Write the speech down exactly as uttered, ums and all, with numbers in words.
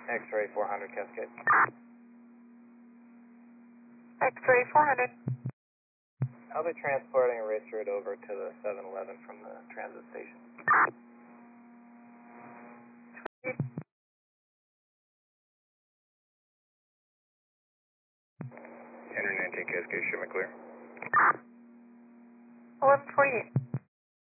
X-ray four hundred Cascade. X-ray four hundred. I'll be transporting a race route over to the seven eleven from the transit station. one hundred nineteen Cascade, show me clear. eleven forty-eight.